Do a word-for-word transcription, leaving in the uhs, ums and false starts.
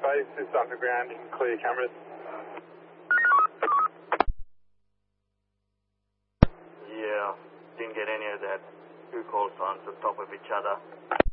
base is underground in clear cameras. Yeah, didn't get any of that. Two call signs on top of each other.